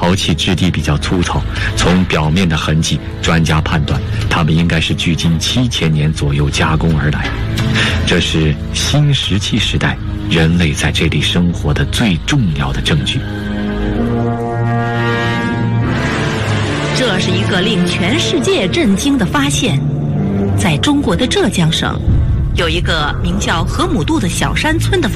陶器质地比较粗糙，从表面的痕迹，专家判断它们应该是距今7000年左右加工而来。这是新石器时代人类在这里生活的最重要的证据。 这是一个令全世界震惊的发现。在中国的浙江省，有一个名叫河姆渡的小山村的